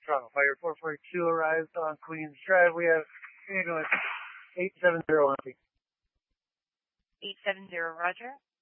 Toronto. Fire 442 arrived on Queens Drive. We have ambulance 870 on me. 870, roger.